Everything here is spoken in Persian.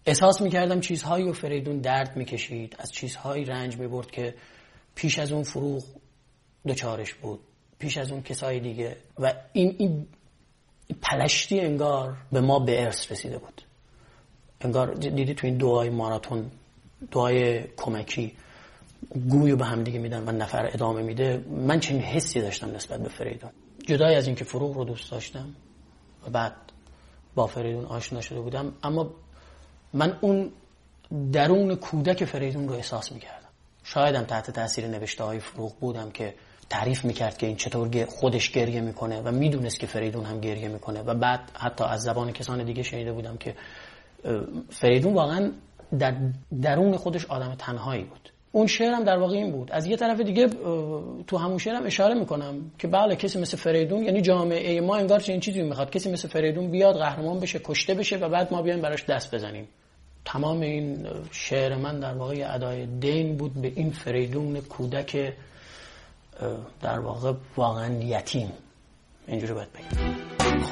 احساس میکردم چیزهایی و فریدون درد میکشید، از چیزهایی رنج میبرد که پیش از اون فروغ دوچارش بود، پیش از اون کسای دیگه، و این پلشتی انگار به ما به ارث رسیده بود. انگار دیدی تو این دعای ماراتون، دعای کمکی، گویو به هم دیگه میدن و نفر ادامه میده. من چنین حسی داشتم نسبت به فریدون. جدای از این که فروغ رو دوست داشتم و بعد با فریدون آشنا شده بودم، اما من اون درون کودک فریدون رو احساس میکردم. شایدم تحت تاثیر نوشته های فروغ بودم که تعریف میکرد که این چطور خودش گریه میکنه و میدونست که فریدون هم گریه میکنه، و بعد حتی از زبان کسان دیگه شنیده بودم که فریدون واقعا در درون خودش آدم تنهایی بود. اون شعرم در واقع این بود. از یه طرف دیگه تو همون شعرم اشاره میکنم که بله کسی مثل فریدون، یعنی جامعه ما انگار چنین چیزی میخواد، کسی مثل فریدون بیاد قهرمان بشه، کشته بشه و بعد ما بیایم براش دست بزنیم. تمام این شعر من در واقع ادای دین بود به این فریدون کودک در واقع واقعا یتیم، اینجوری باید بگیم.